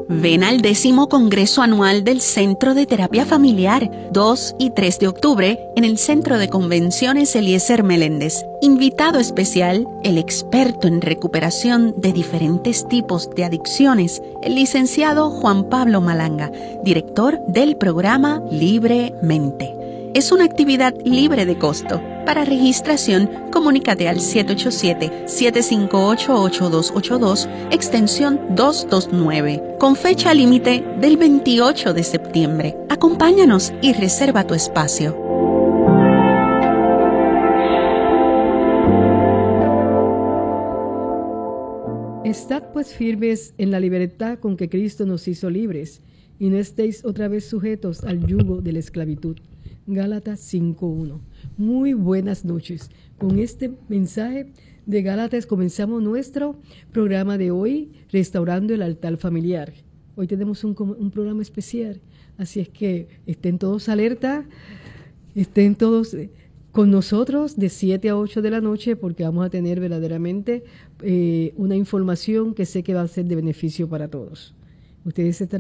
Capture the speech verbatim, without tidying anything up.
Ven al décimo Congreso Anual del Centro de Terapia Familiar, dos y tres de octubre, en el Centro de Convenciones Eliezer Meléndez. Invitado especial, el experto en recuperación de diferentes tipos de adicciones, el licenciado Juan Pablo Malanga, director del programa Libremente. Es una actividad libre de costo. Para registración, comunícate al siete ocho siete, siete cinco ocho, ocho dos ocho dos, extensión doscientos veintinueve, con fecha límite del veintiocho de septiembre. Acompáñanos y reserva tu espacio. Estad pues firmes en la libertad con que Cristo nos hizo libres, y no estéis otra vez sujetos al yugo de la esclavitud. Gálatas cinco uno. Muy buenas noches. Con este mensaje de Gálatas comenzamos nuestro programa de hoy, Restaurando el Altar Familiar. Hoy tenemos un, un programa especial, así es que estén todos alerta, estén todos con nosotros de siete a ocho de la noche, porque vamos a tener verdaderamente eh, una información que sé que va a ser de beneficio para todos. Ustedes estarán